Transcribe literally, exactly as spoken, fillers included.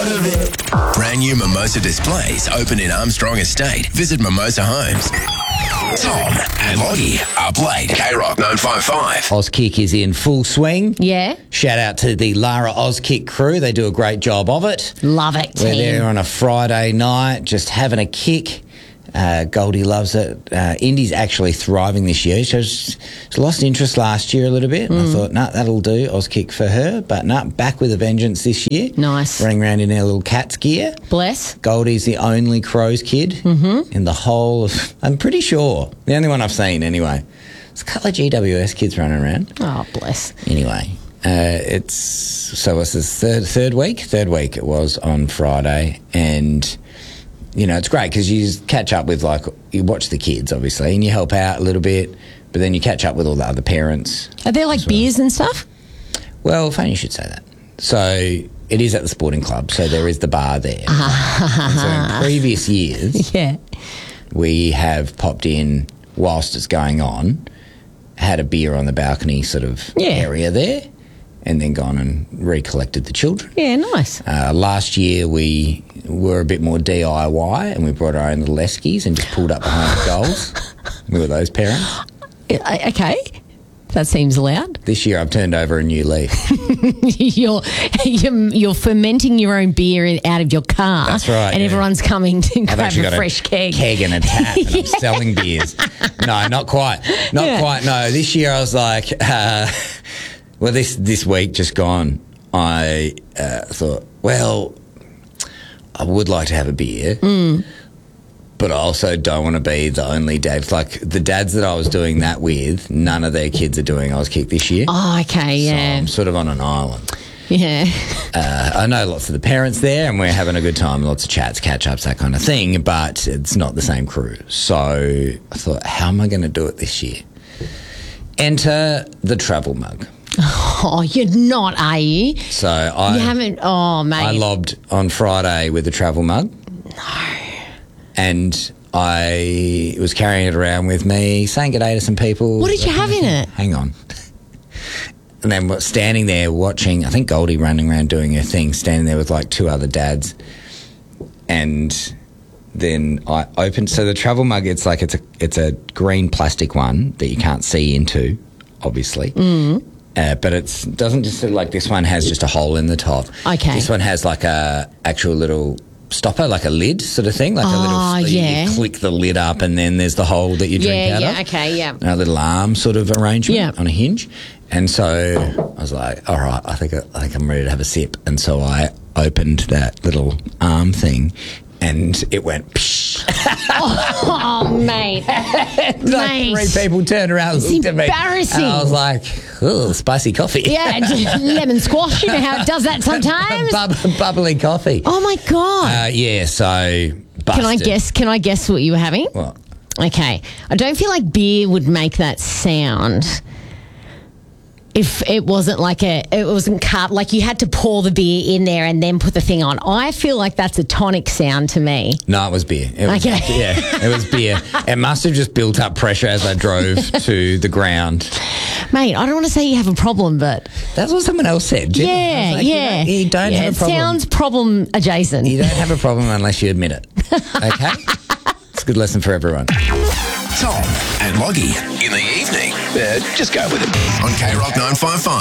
of it. Brand new Mimosa displays open in Armstrong Estate. Visit Mimosa Homes. Tom and Lottie up late. K-Rock nine five five. Auskick is in full swing. Yeah. Shout out to the Lara Auskick crew. They do a great job of it. Love it, We're team. there on a Friday night, just having a kick. Uh, Goldie loves it. Uh, Indy's actually thriving this year. She's, she's lost interest last year a little bit, and Mm. I thought, nah, that'll do, Auskick for her. But nah, back with a vengeance this year. Nice. Running around in her little cat's gear. Bless. Goldie's the only Crows kid Mm-hmm. in the whole of, I'm pretty sure, the only one I've seen anyway. There's a couple of G W S kids running around. Oh, bless. Anyway, uh, it's, so what's this, third, third week? Third week it was on Friday, and, you know, it's great because you just catch up with, like, you watch the kids, obviously, and you help out a little bit, but then you catch up with all the other parents. Are there like beers and stuff? Well, funny you should say that. So it is at the sporting club, so there is the bar there. And so in previous years, Yeah. we have popped in whilst it's going on, had a beer on the balcony sort of Yeah. area there, and then gone and recollected the children. Yeah, nice. Uh, last year we were a bit more D I Y and we brought our own little Eskies and just pulled up behind the goals. We were those parents. Uh, Okay. That seems loud. This year I've turned over a new leaf. you're, you're you're fermenting your own beer in, out of your car. That's right, And yeah. everyone's coming to I've grab actually a got fresh a keg. keg and a tap, and I'm selling beers. No, not quite. Not Yeah. quite. No, this year I was like, uh, well, this this week just gone, I uh, thought, well, I would like to have a beer, Mm. but I also don't want to be the only dad. Like the dads that I was doing that with, none of their kids are doing Auskick this year. Oh, okay, So yeah. I'm sort of on an island. Yeah. Uh, I know lots of the parents there and we're having a good time, lots of chats, catch-ups, that kind of thing, but it's not the same crew. So I thought, how am I going to do it this year? Enter the travel mug. Oh, you're not, are you? So I, You haven't. Oh, mate. I lobbed on Friday with the travel mug. No. And I was carrying it around with me, saying good day to some people. What did you have in it? Hang on. And then wa- standing there watching, I think Goldie running around doing her thing, standing there with like two other dads. And then I opened, so the travel mug, it's like, it's a it's a green plastic one that you can't see into, obviously. Mm. Uh, but it doesn't just sort of like, this one has just a hole in the top. Okay. This one has like a actual little stopper, like a lid sort of thing, like a Oh, little, you- yeah. you click the lid up and then there's the hole that you drink Yeah, out yeah, of. okay, yeah. A little arm sort of arrangement Yeah. on a hinge. And so I was like, all right, I think I think I'm ready to have a sip. And so I opened that little arm thing and it went psh. Oh, mate. Like Mate. three people turned around and It's looked at me. embarrassing. And I was like, oh, spicy coffee. Yeah, just lemon squash. You know how it does that sometimes. Bub- bubbly coffee. Oh, my God. Uh, yeah, so busted. Can I guess? Can I guess what you were having? What? Okay. I don't feel like beer would make that sound if it wasn't like a, it wasn't cut, like you had to pour the beer in there and then put the thing on. I feel like that's a tonic sound to me. No, it was beer. It was, Okay. Yeah, it was beer. It must have just built up pressure as I drove to the ground. Mate, I don't want to say you have a problem, but That's what someone else said. Jen. I yeah, was like, yeah. You don't, you don't yeah, have a it problem. sounds problem adjacent. You don't have a problem unless you admit it. Okay? It's a good lesson for everyone. Tom and Loggy in the evening. Uh, just go with it. On K-Rock nine five five.